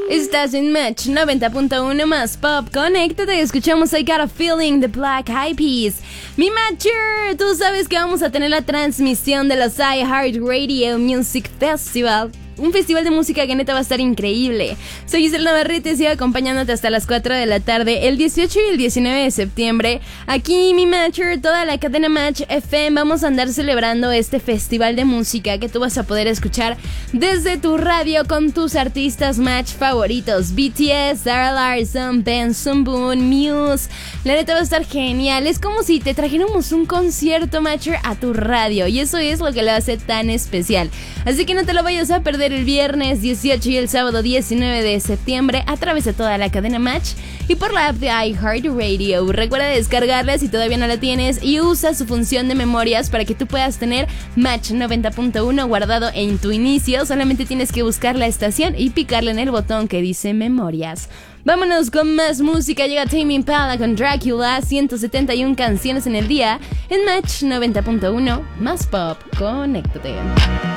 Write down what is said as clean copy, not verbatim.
Estás en Match 90.1 más Pop. Conéctate, escuchamos I Got a Feeling de Black Eyed Peas. Mi Matcher, tú sabes que vamos a tener la transmisión de los iHeartRadio Music Festival. Un festival de música que neta va a estar increíble. Soy Giselle Navarrete, sigo acompañándote hasta las 4 de la tarde, el 18 y el 19 de septiembre. Aquí, mi Matcher, toda la cadena Match FM, vamos a andar celebrando este festival de música que tú vas a poder escuchar desde tu radio con tus artistas Match favoritos. BTS, Sarah Larsson, Ben Sunboon, Muse. La neta va a estar genial. Es como si te trajéramos un concierto, Matcher, a tu radio. Y eso es lo que lo hace tan especial. Así que no te lo vayas a perder el viernes 18 y el sábado 19 de septiembre a través de toda la cadena Match y por la app de iHeartRadio. Recuerda descargarla si todavía no la tienes y usa su función de memorias para que tú puedas tener Match 90.1 guardado en tu inicio. Solamente tienes que buscar la estación y picarle en el botón que dice memorias. Vámonos con más música. Llega Tame Impala con Dracula, 171 canciones en el día en Match 90.1 más Pop. Conéctate.